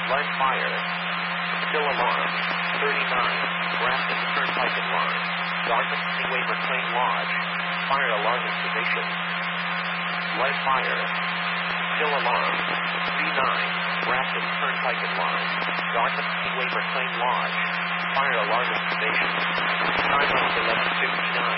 Live fire. Still alarm. 39. Grafton Turnpike and Line. Dartmouth Seaway McLean Lodge. Fire alarm installation. Live fire. Still alarm. B9. Grafton Turnpike and Line. Dartmouth Seaway McLean Lodge. Fire alarm installation. Time is 11:59.